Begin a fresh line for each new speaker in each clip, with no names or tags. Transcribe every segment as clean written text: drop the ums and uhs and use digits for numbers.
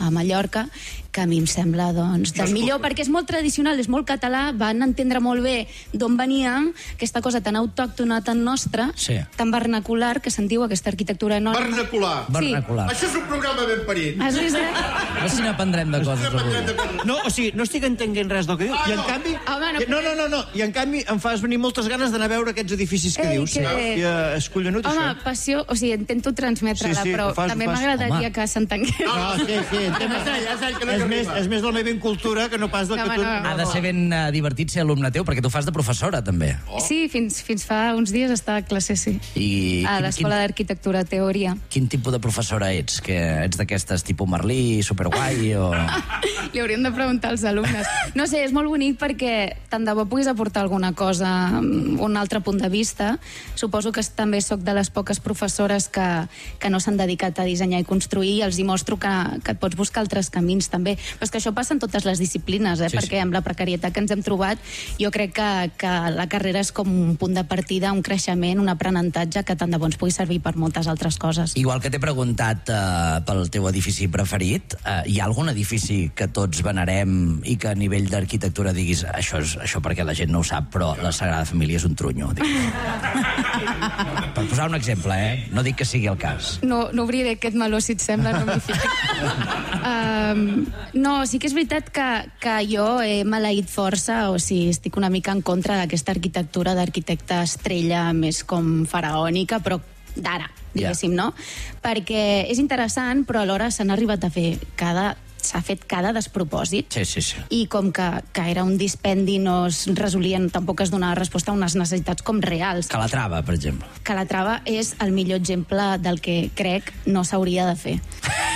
a Mallorca, que a mi em sembla, doncs, del millor, perquè és molt tradicional, és molt català, van entendre molt bé d'on venia aquesta cosa tan autòctona, tan nostra, tan vernacular, que se'n diu aquesta arquitectura nòrdica.
Vernacular.
Sí.
Això és un programa ben parit.
Has vist, eh?
A veure si n'aprendrem de coses avui.
No, o sigui, no estic entenent res del que diu, i en canvi... No, i en canvi em fas venir moltes ganes d'anar a veure aquests edificis que dius. És collonut, això.
Home, passió, o sigui, intento transmetre-la, però també m'agradaria que s'entengués.
No, sí, és més de la meva incultura que no pas del que tu...
Ha de ser ben divertit ser alumne teu, perquè tu fas de professora, també.
Sí, fins fa uns dies estava a classe, sí. A l'Escola d'Arquitectura Teoria.
Quin tipus de professora ets? Que ets d'aquestes tipus Merlí, superguai, o...
Li hauríem de preguntar als alumnes. No sé, és molt bonic perquè tant de bo puguis aportar alguna cosa, un altre punt de vista. Suposo que també sóc de les poques professores que no s'han dedicat a dissenyar i construir, i els hi mostro que et pots buscar altres camins, també. Però és que això passa en totes les disciplines, perquè amb la precarietat que ens hem trobat, jo crec que la carrera és com un punt de partida, un creixement, un aprenentatge que tant de bo ens pugui servir per moltes altres coses.
Igual que t'he preguntat pel teu edifici preferit, hi ha algun edifici que tots venerem i que a nivell d'arquitectura diguis això perquè la gent no ho sap, però la Sagrada Família és un trunyo? Per posar un exemple, no dic que sigui el cas.
No obriré aquest meló, si et sembla, no m'hi fico. No, sí que és veritat que jo he maleït força, o sigui, estic una mica en contra d'aquesta arquitectura d'arquitecte estrella més com faraònica, però d'ara, diguéssim, no? Perquè és interessant, però alhora s'han arribat a fer s'ha fet cada despropòsit.
Sí.
I com que era un dispendi, no es resolien, tampoc es donava resposta a unes necessitats com reals.
Calatrava, per exemple.
Calatrava és el millor exemple del que crec no s'hauria de fer.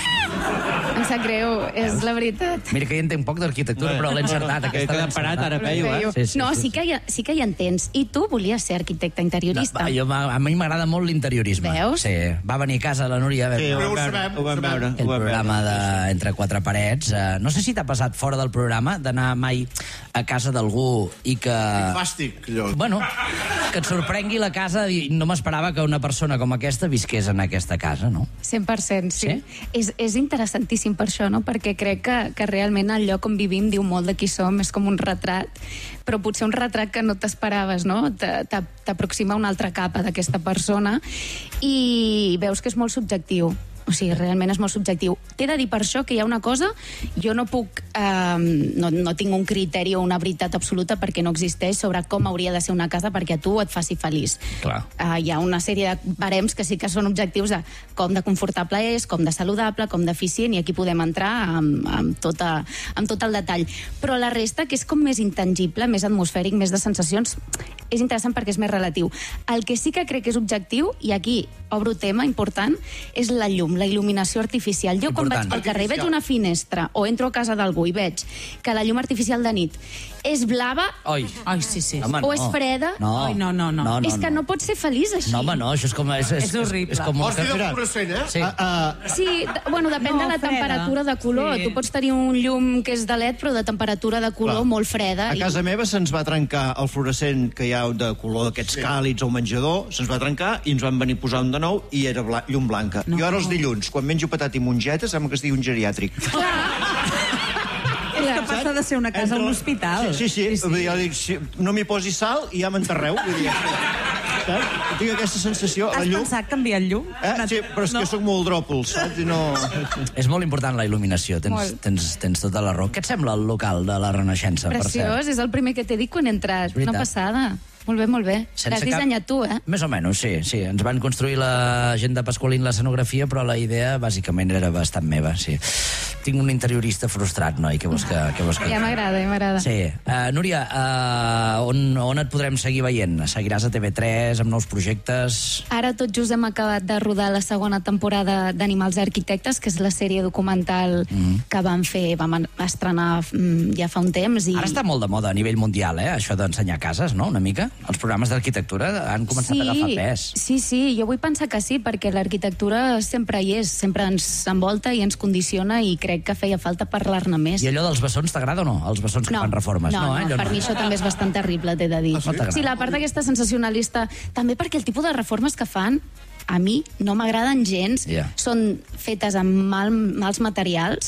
Em sap greu, és la veritat.
Mira que hi entenc poc d'arquitectura, però l'he encertat.
He quedat parat ara, peio,
No, sí que hi entens. I tu volies ser arquitecte interiorista.
A mi m'agrada molt l'interiorisme.
Veus?
Sí, va venir a casa la Núria.
Sí, ho vam veure.
El programa d'Entre Quatre Parets. No sé si t'ha passat fora del programa d'anar mai a casa d'algú i que...
Fàstic, allò.
Bueno, que et sorprengui la casa i no m'esperava que una persona com aquesta visqués en aquesta casa, no?
100%, sí. És interessantíssim per això, no? Perquè crec que realment el lloc on vivim diu molt de qui som, és com un retrat, però potser un retrat que no t'esperaves, no? T'aproxima una altra capa d'aquesta persona i veus que és molt subjectiu. O sigui, realment és molt subjectiu. T'he de dir per això que hi ha una cosa, jo no puc, no tinc un criteri o una veritat absoluta perquè no existeix sobre com hauria de ser una casa perquè a tu et faci feliç.
Clar.
Hi ha una sèrie de barems que sí que són objectius de com de confortable és, com de saludable, com d'eficient, i aquí podem entrar amb tot el detall. Però la resta, que és com més intangible, més atmosfèric, més de sensacions, és interessant perquè és més relatiu. El que sí que crec que és objectiu, i aquí obro tema important, és la llum, la il·luminació artificial. Jo quan vaig pel carrer i veig una finestra o entro a casa d'algú i veig que la llum artificial de nit és blava
sí.
Home,
o és freda,
no.
És que no pots ser feliç així.
No, home, no, això és com... És
horrible.
És com
Hosti del fluorescent,
Sí, bueno, depèn de la temperatura de color. Tu pots tenir un llum que és de LED, però de temperatura de color molt freda.
A casa meva se'ns va trencar el fluorescent que hi ha de color d'aquests càlids al menjador, se'ns va trencar i ens van venir a posar un de nou i era llum blanca. Jo ara els dilluns, quan menjo patat i mongeta, sembla que es digui un geriàtric.
És que passa de ser una casa a un hospital.
Sí. Jo dic, no m'hi posis sal i ja m'enterreu. Tinc aquesta sensació.
Has pensat canviar el llum?
Sí, però és que soc molt dròpol, saps?
És molt important la il·luminació, tens tota la raó. Què et sembla el local de la Renaixença?
Preciós, és el primer que t'he dit quan he entrat. Una passada. Molt bé. L'has dissenyat tu,
Més o menys, sí. Ens van construir la gent de Pasqualín l'escenografia, però la idea bàsicament era bastant meva, sí. Tinc un interiorista frustrat, noi, què vols que...
Ja m'agrada.
Sí. Núria, on et podrem seguir veient? Seguiràs a TV3 amb nous projectes?
Ara tot just hem acabat de rodar la segona temporada d'Animals Arquitectes, que és la sèrie documental que vam estrenar ja fa un temps.
Ara està molt de moda a nivell mundial, això d'ensenyar cases, no?, una mica? Els programes d'arquitectura han començat a agafar pes.
Sí, jo vull pensar que sí, perquè l'arquitectura sempre hi és, sempre ens envolta i ens condiciona, i crec que feia falta parlar-ne més.
I allò dels bessons t'agrada o no? Els bessons que fan reformes?
No, per mi això també és bastant terrible, t'he de dir. Sí, la part d'aquesta sensacionalista, també perquè el tipus de reformes que fan a mi no m'agraden gens, són fetes amb mals materials,